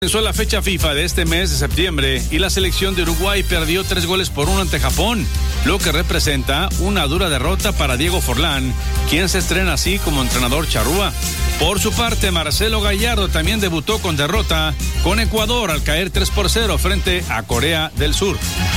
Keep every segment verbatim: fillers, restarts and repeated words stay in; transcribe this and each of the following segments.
Comenzó la fecha FIFA de este mes de septiembre y la selección de Uruguay perdió tres goles por uno ante Japón, lo que representa una dura derrota para Diego Forlán, quien se estrena así como entrenador charrúa. Por su parte, Marcelo Gallardo también debutó con derrota con Ecuador al caer tres por cero frente a Corea del Sur.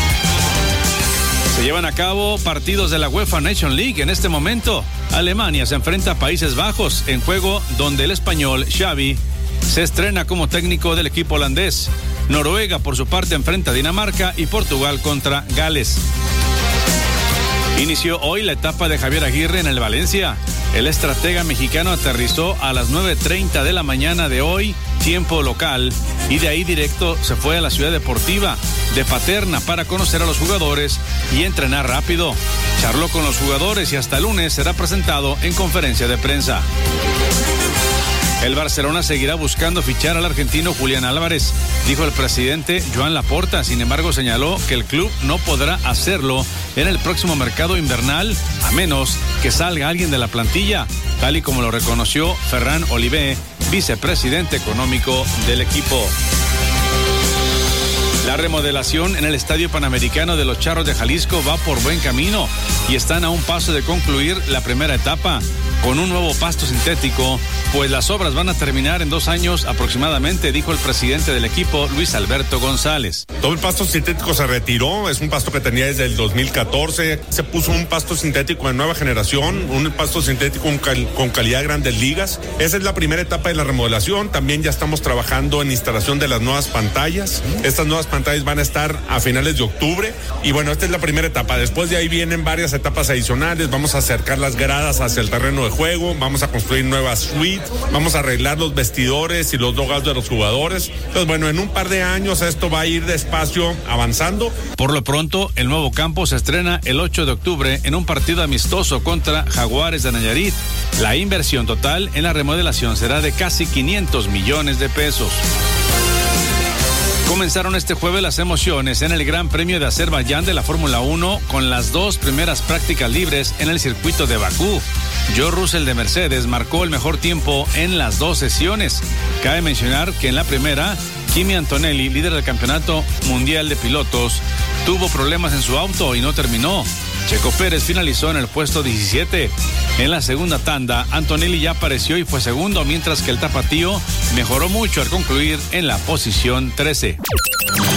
Se llevan a cabo partidos de la UEFA Nation League en este momento. Alemania se enfrenta a Países Bajos en juego donde el español Xavi se estrena como técnico del equipo holandés. Noruega, por su parte, enfrenta a Dinamarca y Portugal contra Gales. Inició hoy la etapa de Javier Aguirre en el Valencia. El estratega mexicano aterrizó a las nueve treinta de la mañana de hoy, tiempo local, y de ahí directo se fue a la ciudad deportiva de Paterna para conocer a los jugadores y entrenar rápido. Charló con los jugadores y hasta el lunes será presentado en conferencia de prensa. El Barcelona seguirá buscando fichar al argentino Julián Álvarez, dijo el presidente Joan Laporta. Sin embargo, señaló que el club no podrá hacerlo en el próximo mercado invernal, a menos que salga alguien de la plantilla, tal y como lo reconoció Ferran Olivé, vicepresidente económico del equipo. La remodelación en el Estadio Panamericano de los Charros de Jalisco va por buen camino y están a un paso de concluir la primera etapa con un nuevo pasto sintético, pues las obras van a terminar en dos años aproximadamente, dijo el presidente del equipo, Luis Alberto González. Todo el pasto sintético se retiró, es un pasto que tenía desde el dos mil catorce, se puso un pasto sintético de nueva generación, un pasto sintético con, cal, con calidad de Grandes Ligas. Esa es la primera etapa de la remodelación. También ya estamos trabajando en instalación de las nuevas pantallas. Estas nuevas pantallas van a estar a finales de octubre y bueno, esta es la primera etapa. Después de ahí vienen varias etapas adicionales. Vamos a acercar las gradas hacia el terreno de juego, vamos a construir nuevas suites, vamos a arreglar los vestidores y los doghouse de los jugadores. Entonces, bueno, en un par de años esto va a ir despacio avanzando. Por lo pronto, el nuevo campo se estrena el ocho de octubre en un partido amistoso contra Jaguares de Nayarit. La inversión total en la remodelación será de casi quinientos millones de pesos. Comenzaron este jueves las emociones en el Gran Premio de Azerbaiyán de la Fórmula uno con las dos primeras prácticas libres en el circuito de Bakú. George Russell de Mercedes marcó el mejor tiempo en las dos sesiones. Cabe mencionar que en la primera, Kimi Antonelli, líder del campeonato mundial de pilotos, tuvo problemas en su auto y no terminó. Checo Pérez finalizó en el puesto diecisiete. En la segunda tanda, Antonelli ya apareció y fue segundo, mientras que el tapatío mejoró mucho al concluir en la posición trece.